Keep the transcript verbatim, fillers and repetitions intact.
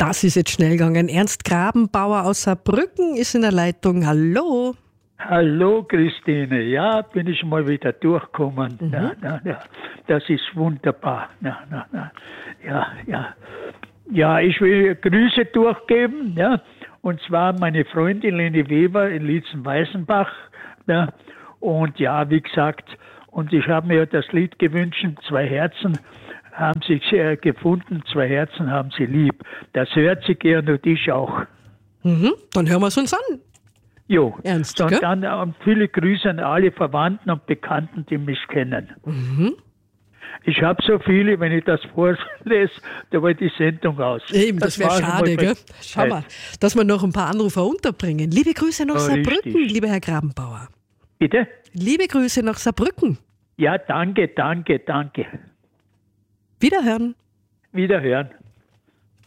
Das ist jetzt schnell gegangen. Ernst Grabenbauer aus Saarbrücken ist in der Leitung. Hallo. Hallo Christine, ja, bin ich mal wieder durchgekommen. Mhm. Ja, ja, ja, das ist wunderbar. Ja, ja, ja, ja, ja. Ja, ich will Grüße durchgeben, ja, und zwar meine Freundin Leni Weber in Lietzen-Weißenbach, ja, und ja, wie gesagt, und ich habe mir das Lied gewünscht, zwei Herzen haben sich äh, gefunden, zwei Herzen haben sie lieb. Das hört sie gern und ich auch. Mhm. Dann hören wir es uns an. Jo, Ernst, und gell? dann äh, viele Grüße an alle Verwandten und Bekannten, die mich kennen. Mhm. Ich habe so viele, wenn ich das vorlese, da war die Sendung aus. Eben, das, wäre war schon schade, mal gell? Schau mal, dass wir noch ein paar Anrufer unterbringen. Liebe Grüße nach Ja, Saarbrücken, richtig. lieber Herr Grabenbauer. Bitte? Liebe Grüße nach Saarbrücken. Ja, danke, danke, danke. Wiederhören. Wiederhören.